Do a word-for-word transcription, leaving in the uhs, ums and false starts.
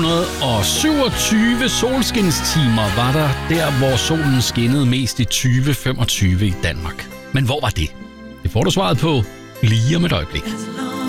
hundrede syvogtyve solskinstimer var der der, hvor solen skinnede mest i tyve femogtyve i Danmark. Men hvor var det? Det får du svaret på lige om et øjeblik.